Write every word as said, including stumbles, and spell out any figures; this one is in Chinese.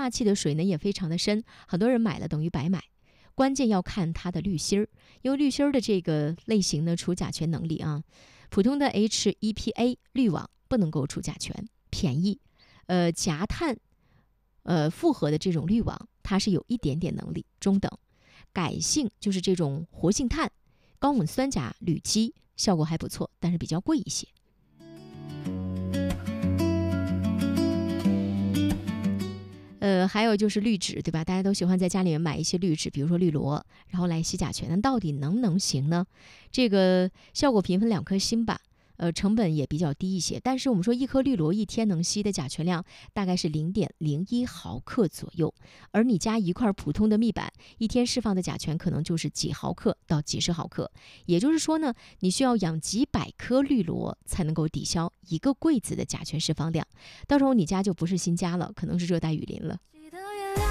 化气的水呢也非常的深，很多人买了等于白买。关键要看它的滤芯儿，因为滤芯儿的这个类型呢除甲醛能力啊，普通的 H E P A 滤网不能够除甲醛，便宜。呃，夹碳呃复合的这种滤网，它是有一点点能力，中等。改性就是这种活性炭、高锰酸钾铝基，效果还不错，但是比较贵一些。呃，还有就是滤纸，对吧？大家都喜欢在家里面买一些滤纸，比如说绿萝，然后来吸甲醛。那到底能不能行呢？这个效果评分两颗星吧，呃，成本也比较低一些。但是我们说一颗绿萝一天能吸的甲醛量大概是零点零一毫克左右，而你加一块普通的密板，一天释放的甲醛可能就是几毫克到几十毫克。也就是说呢，你需要养几百颗绿萝才能够抵消一个柜子的甲醛释放量。到时候你家就不是新家了，可能是热带雨林了。